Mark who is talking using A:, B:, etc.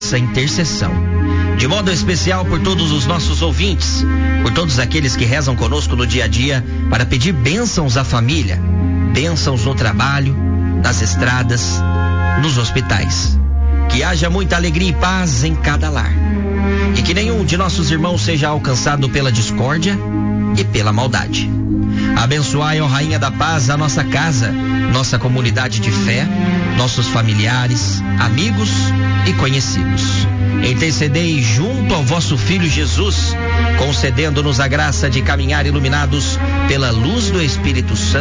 A: essa intercessão. De modo especial por todos os nossos ouvintes, por todos aqueles que rezam conosco no dia a dia para pedir bênçãos à família, bênçãos no trabalho, nas estradas, nos hospitais. Que haja muita alegria e paz em cada lar. E que nenhum de nossos irmãos seja alcançado pela discórdia e pela maldade. Abençoai, ó Rainha da Paz, a nossa casa, nossa comunidade de fé, nossos familiares, amigos e conhecidos. Intercedei junto ao vosso Filho Jesus, concedendo-nos a graça de caminhar iluminados pela luz do Espírito Santo